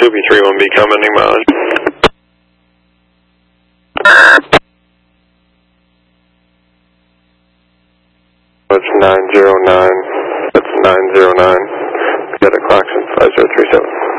2B31B coming, new mileage. It's 909. That's 909. Got a clock 5037.